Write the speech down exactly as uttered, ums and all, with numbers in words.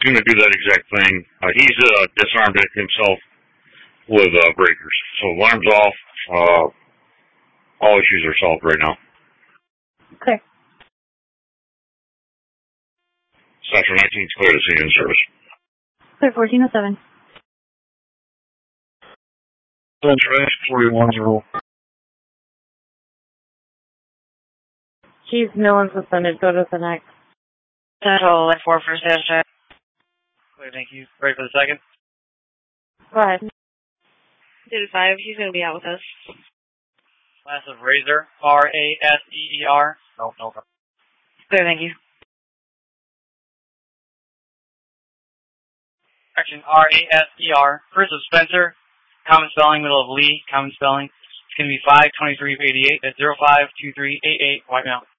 going to do that exact thing. Uh, he's uh, disarmed it himself with uh, breakers. So alarm's off. Uh, all issues are solved right now. Okay. Sector nineteen, clear to see in service. Clear fourteen oh seven. Central forty-one zero. Chief, no one suspended. Go to the next. Central, like four for status check. Clear, thank you. Ready for the second? Go ahead. Did five, he's going to be out with us. Class of Razor, R A S E E R. No, no. Clear, thank you. Action, R A S E R. First of Spencer, common spelling, middle of Lee, common spelling. It's going to be five twenty-three eighty-eight. That's zero five two three eight eight, white male.